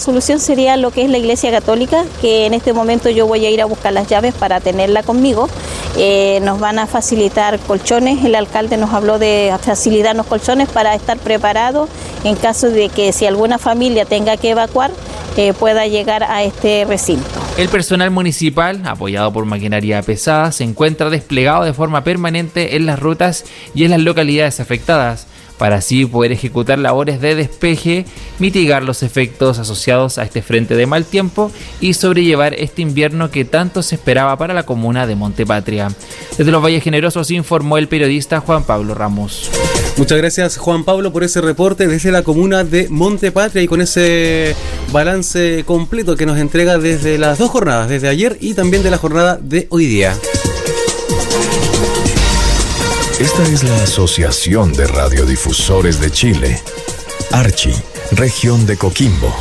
solución sería lo que es la Iglesia Católica, que en este momento yo voy a ir a buscar las llaves para tenerla conmigo. Nos van a facilitar colchones, el alcalde nos habló de facilitarnos colchones para estar preparados en caso de que si alguna familia tenga que evacuar, pueda llegar a este recinto. El personal municipal, apoyado por maquinaria pesada, se encuentra desplegado de forma permanente en las rutas y en las localidades afectadas, para así poder ejecutar labores de despeje, mitigar los efectos asociados a este frente de mal tiempo y sobrellevar este invierno que tanto se esperaba para la comuna de Montepatria. Desde los Valles Generosos informó el periodista Juan Pablo Ramos. Muchas gracias, Juan Pablo, por ese reporte desde la comuna de Montepatria y con ese balance completo que nos entrega desde las dos jornadas, desde ayer y también de la jornada de hoy día. Esta es la Asociación de Radiodifusores de Chile, Archi, región de Coquimbo.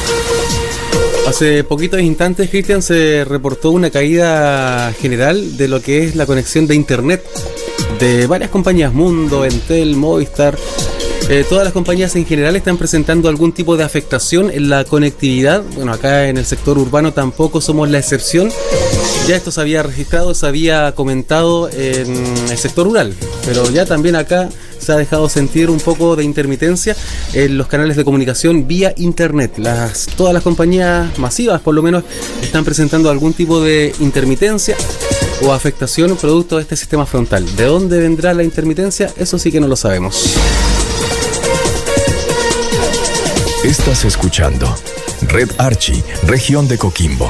Hace poquitos instantes, Cristian, se reportó una caída general de lo que es la conexión de internet de varias compañías, Mundo, Entel, Movistar. Todas las compañías en general están presentando algún tipo de afectación en la conectividad. Bueno, acá en el sector urbano tampoco somos la excepción. Ya esto se había registrado, se había comentado en el sector rural, pero ya también acá se ha dejado sentir un poco de intermitencia en los canales de comunicación vía internet. Todas las compañías masivas, por lo menos, están presentando algún tipo de intermitencia o afectación producto de este sistema frontal. ¿De dónde vendrá la intermitencia? Eso sí que no lo sabemos. Estás escuchando Red Archi, región de Coquimbo.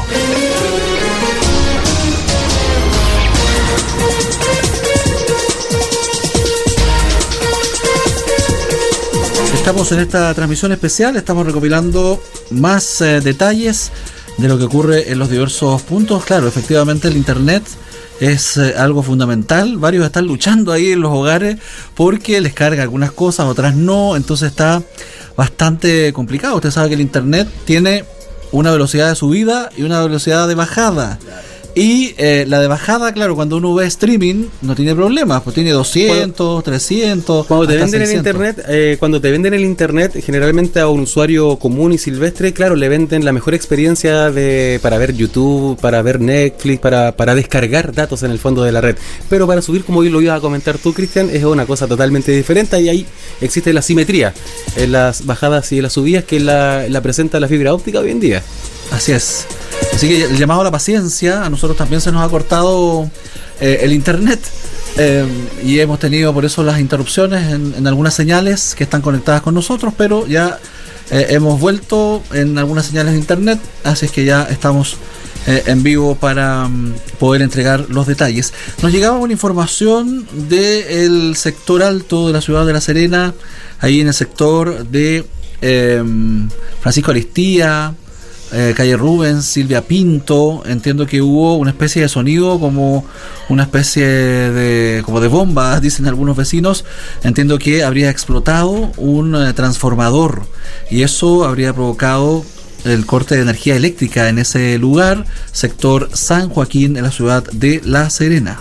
Estamos en esta transmisión especial, estamos recopilando más detalles de lo que ocurre en los diversos puntos. Claro, efectivamente el internet es algo fundamental. Varios están luchando ahí en los hogares porque les carga algunas cosas, otras no, entonces está bastante complicado. Usted sabe que el internet tiene una velocidad de subida y una velocidad de bajada. Y la de bajada, claro, cuando uno ve streaming no tiene problemas, pues tiene 200, 300. Cuando te venden 600. el internet, generalmente a un usuario común y silvestre, claro, le venden la mejor experiencia para ver YouTube, para ver Netflix, para descargar datos en el fondo de la red. Pero para subir, como lo ibas a comentar tú, Cristian, es una cosa totalmente diferente y ahí existe la simetría en las bajadas y en las subidas que la presenta la fibra óptica hoy en día. Así es. Así que el llamado a la paciencia, a nosotros también se nos ha cortado el internet y hemos tenido por eso las interrupciones en algunas señales que están conectadas con nosotros, pero ya hemos vuelto en algunas señales de internet, así es que ya estamos en vivo para poder entregar los detalles. Nos llegaba una información del sector alto de la ciudad de La Serena, ahí en el sector de Francisco Aristía, calle Rubens, Silvia Pinto. Entiendo que hubo una especie de sonido, como una especie de bomba, dicen algunos vecinos. Entiendo que habría explotado un transformador y eso habría provocado el corte de energía eléctrica en ese lugar, sector San Joaquín, en la ciudad de La Serena.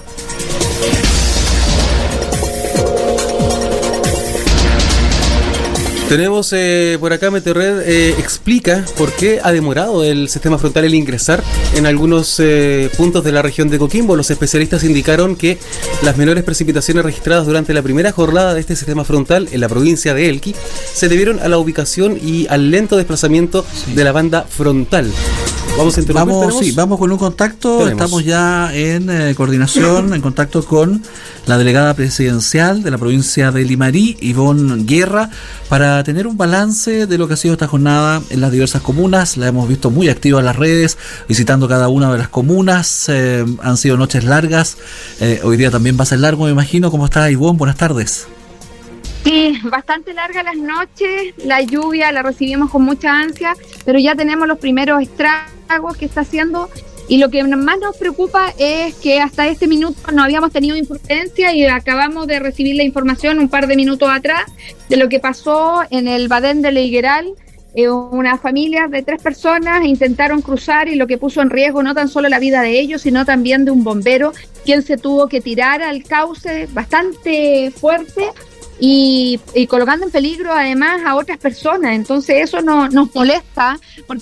Tenemos por acá Meteorred explica por qué ha demorado el sistema frontal el ingresar en algunos puntos de la región de Coquimbo. Los especialistas indicaron que las menores precipitaciones registradas durante la primera jornada de este sistema frontal en la provincia de Elqui se debieron a la ubicación y al lento desplazamiento de la banda frontal. Vamos a interrumpir. Vamos con un contacto. Estamos ya en coordinación, en contacto con la delegada presidencial de la provincia de Limarí, Ivonne Guerra, para tener un balance de lo que ha sido esta jornada en las diversas comunas. La hemos visto muy activa en las redes, visitando cada una de las comunas. Han sido noches largas. Hoy día también va a ser largo, me imagino. ¿Cómo está, Ivonne? Buenas tardes. Sí, bastante larga las noches, la lluvia la recibimos con mucha ansia, pero ya tenemos los primeros estragos que está haciendo y lo que más nos preocupa es que hasta este minuto no habíamos tenido imprudencia y acabamos de recibir la información un par de minutos atrás de lo que pasó en el Badén de la Higueral. Una familia de 3 personas intentaron cruzar y lo que puso en riesgo no tan solo la vida de ellos, sino también de un bombero, quien se tuvo que tirar al cauce bastante fuerte y colocando en peligro además a otras personas. Entonces eso nos molesta porque